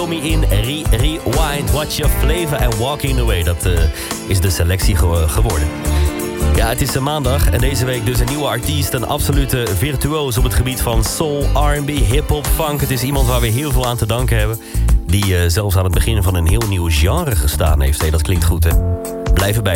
Me in Rewind, What's Your Flavor en Walking Away. Dat is de selectie geworden. Ja, het is een maandag en deze week dus een nieuwe artiest. Een absolute virtuoos op het gebied van soul, R&B, hip-hop, funk. Het is iemand waar we heel veel aan te danken hebben. Die zelfs aan het begin van een heel nieuw genre gestaan heeft. Hey, dat klinkt goed, hè? Blijf erbij.